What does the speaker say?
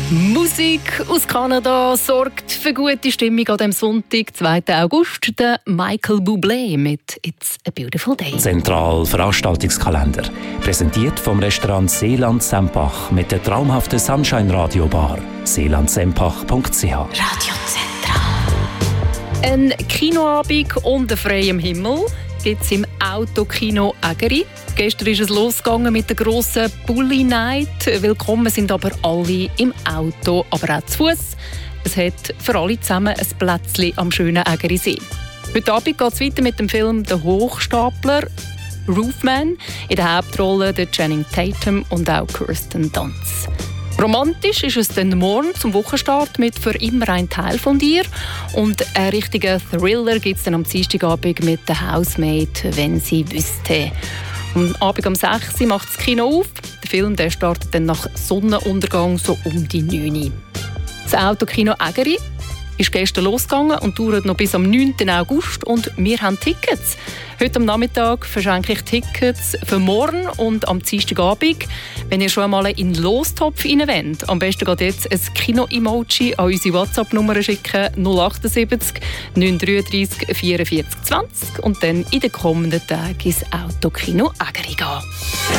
Musik aus Kanada sorgt für gute Stimmung an dem Sonntag, 2. August. Der Michael Bublé mit «It's a Beautiful Day». Zentral Veranstaltungskalender. Präsentiert vom Restaurant Seeland Sempach mit der traumhaften Sunshine-Radio-Bar. seelandsempach.ch. Radio Zentral. Ein Kinoabend unter freiem Himmel gibt es im Autokino Ägeri. Gestern ist es losgegangen mit der grossen Bully Night. Willkommen sind aber alle im Auto, aber auch zu Fuß. Es hat für alle zusammen ein Plätzchen am schönen Ägerisee. Heute Abend geht es weiter mit dem Film «Der Hochstapler». Roofman, in der Hauptrolle der Channing Tatum und auch Kirsten Dunst. Romantisch ist es dann morgen zum Wochenstart mit «Für immer ein Teil von dir». Und einen richtigen Thriller gibt es dann am Dienstagabend mit «The Housemaid, wenn sie wüsste». Am Abend um 6 Uhr macht das Kino auf. Der Film startet dann nach Sonnenuntergang so um die 9 Uhr. Das Autokino Ägeri ist gestern losgegangen und dauert noch bis am 9. August. Und wir haben Tickets. Heute am Nachmittag verschenke ich Tickets für morgen und am Dienstagabend. Wenn ihr schon einmal in den Lostopf rein wollt, am besten geht jetzt ein Kino-Emoji an unsere WhatsApp-Nummer schicken 078 933 44 20 und dann in den kommenden Tagen ins Autokino Ägeri gehen.